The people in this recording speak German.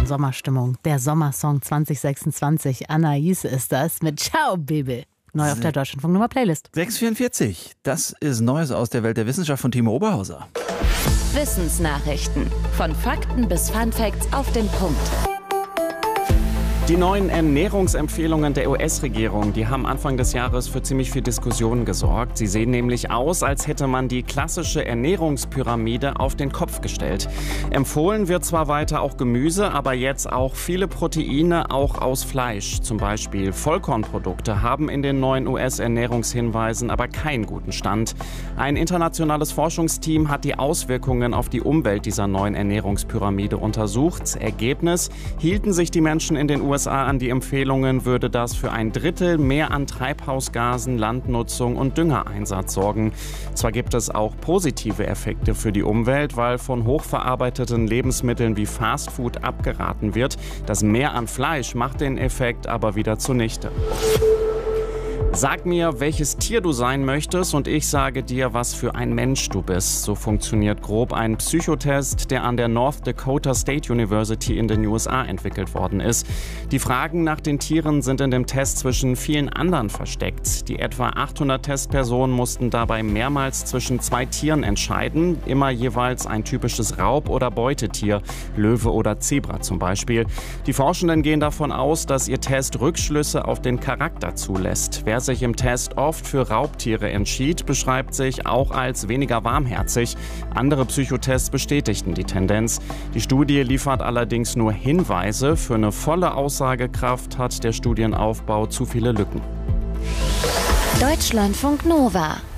Sommerstimmung. Der Sommersong 2026. Anais ist das mit Ciao, Baby. Neu auf der Deutschlandfunk Nummer Playlist. 644. Das ist Neues aus der Welt der Wissenschaft von Timo Oberhauser. Wissensnachrichten. Von Fakten bis Funfacts auf den Punkt. Die neuen Ernährungsempfehlungen der US-Regierung, die haben Anfang des Jahres für ziemlich viel Diskussionen gesorgt. Sie sehen nämlich aus, als hätte man die klassische Ernährungspyramide auf den Kopf gestellt. Empfohlen wird zwar weiter auch Gemüse, aber jetzt auch viele Proteine, auch aus Fleisch. Zum Beispiel Vollkornprodukte haben in den neuen US-Ernährungshinweisen aber keinen guten Stand. Ein internationales Forschungsteam hat die Auswirkungen auf die Umwelt dieser neuen Ernährungspyramide untersucht. Ergebnis: hielten sich die Menschen in den USA an die Empfehlungen, würde das für 1/3 mehr an Treibhausgasen, Landnutzung und Düngereinsatz sorgen. Zwar gibt es auch positive Effekte für die Umwelt, weil von hochverarbeiteten Lebensmitteln wie Fastfood abgeraten wird. Das Mehr an Fleisch macht den Effekt aber wieder zunichte. Sag mir, welches Tier du sein möchtest und ich sage dir, was für ein Mensch du bist. So funktioniert grob ein Psychotest, der an der North Dakota State University in den USA entwickelt worden ist. Die Fragen nach den Tieren sind in dem Test zwischen vielen anderen versteckt. Die etwa 800 Testpersonen mussten dabei mehrmals zwischen 2 Tieren entscheiden, immer jeweils ein typisches Raub- oder Beutetier, Löwe oder Zebra zum Beispiel. Die Forschenden gehen davon aus, dass ihr Test Rückschlüsse auf den Charakter zulässt. Wer sich im Test oft für Raubtiere entschied, beschreibt sich auch als weniger warmherzig. Andere Psychotests bestätigten die Tendenz. Die Studie liefert allerdings nur Hinweise. Für eine volle Aussagekraft hat der Studienaufbau zu viele Lücken. Deutschlandfunk Nova